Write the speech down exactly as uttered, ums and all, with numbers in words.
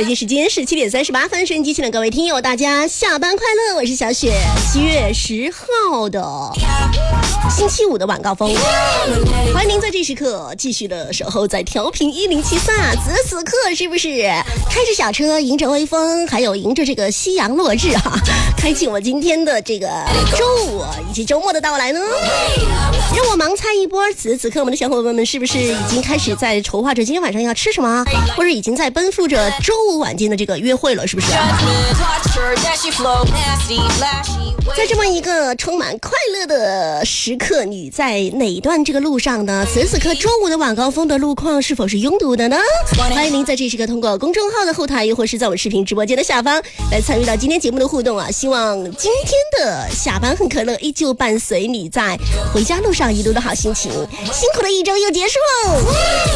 北京时间十七点三十八分，收音机前的各位听友，大家下班快乐！我是小雪。七月十号的星期五的晚高峰，欢迎您在这时刻继续的守候在调频一零七三啊！此时此刻是不是开着小车，迎着微风，还有迎着这个夕阳落日啊，开启我今天的这个周五以及周末的到来呢？让我盲猜一波，此时此刻我们的小伙伴们是不是已经开始在筹划着今天晚上要吃什么，或者已经在奔赴着周五晚间的这个约会了，是不是？在这么一个充满快乐的时刻，你在哪一段这个路上呢？此时此刻周五的晚高峰的路况是否是拥堵的呢？欢迎您在这时刻通过公众号的后台，又或是在我们视频直播间的下方来参与到今天节目的互动啊！希望今天的下班很可乐依旧伴随你在回家路上一路的好心情。辛苦的一周又结束喽！